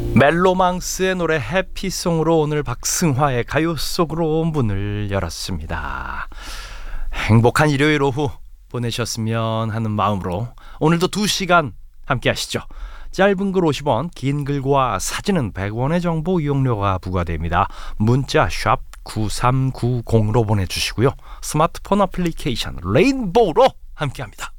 멜로망스의 노래 해피송으로 오늘 박승화의 가요 속으로 문을 열었습니다. 행복한 일요일 오후 보내셨으면 하는 마음으로 오늘도 2시간 함께 하시죠. 짧은 글 50원, 긴 글과 사진은 100원의 정보 이용료가 부과됩니다. 문자 샵 9390으로 보내주시고요. 스마트폰 어플리케이션 레인보우로 함께합니다.